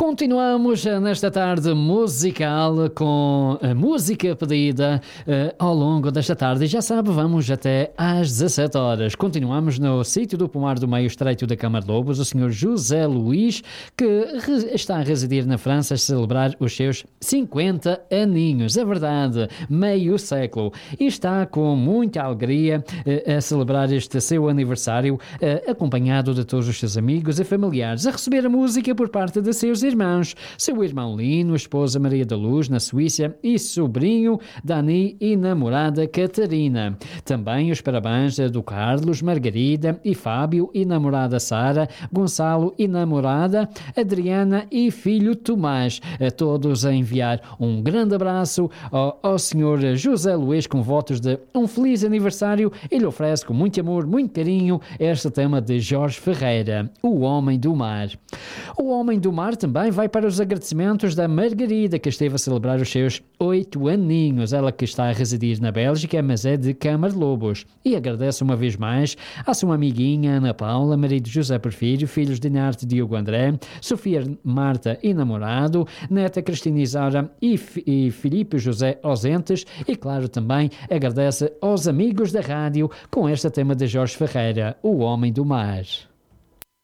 Continuamos nesta tarde musical com a música pedida ao longo desta tarde. E já sabe, vamos até às 17 horas. Continuamos no sítio do Pomar do Meio Estreito da Câmara de Lobos. O senhor José Luís, que está a residir na França, a celebrar os seus 50 aninhos. É verdade, meio século. E está com muita alegria a celebrar este seu aniversário, acompanhado de todos os seus amigos e familiares, a receber a música por parte de seus irmãos, seu irmão Lino, esposa Maria da Luz, na Suíça, e sobrinho Dani e namorada Catarina. Também os parabéns do Carlos, Margarida e Fábio e namorada Sara, Gonçalo e namorada Adriana e filho Tomás. A todos a enviar um grande abraço ao senhor José Luís, com votos de um feliz aniversário. Ele oferece com muito amor, muito carinho, este tema de Jorge Ferreira, O Homem do Mar. O Homem do Mar também vai para os agradecimentos da Margarida, que esteve a celebrar os seus 8 aninhos. Ela que está a residir na Bélgica, mas é de Câmara de Lobos. E agradece uma vez mais à sua amiguinha Ana Paula, marido José Porfírio, filhos de Narte Diogo André, Sofia Marta e namorado, neta Cristina Isaura e Filipe José ausentes. E claro, também agradece aos amigos da rádio com este tema de Jorge Ferreira, O Homem do Mar.